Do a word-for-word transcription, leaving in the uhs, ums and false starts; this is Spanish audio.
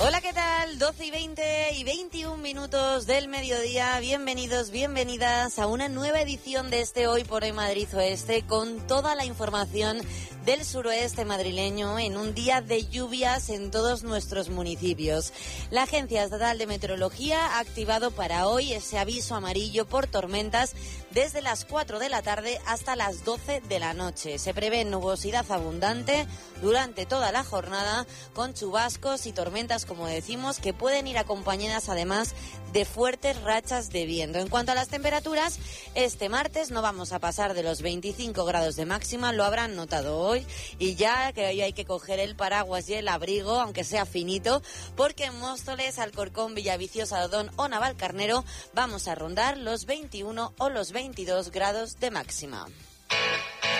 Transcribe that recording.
Hola, ¿qué tal? doce y veinte y veintiún minutos del mediodía. Bienvenidos, bienvenidas a una nueva edición de este Hoy por Hoy Madrid Oeste con toda la información del suroeste madrileño en un día de lluvias en todos nuestros municipios. La Agencia Estatal de Meteorología ha activado para hoy ese aviso amarillo por tormentas desde las cuatro de la tarde hasta las doce de la noche. Se prevé nubosidad abundante durante toda la jornada con chubascos y tormentas, como decimos, que pueden ir acompañadas además de fuertes rachas de viento. En cuanto a las temperaturas, este martes no vamos a pasar de los veinticinco grados de máxima, lo habrán notado hoy, y ya que hoy hay que coger el paraguas y el abrigo, aunque sea finito, porque en Móstoles, Alcorcón, Villaviciosa, Odón o Navalcarnero vamos a rondar los veintiuno o los veintidós grados de máxima.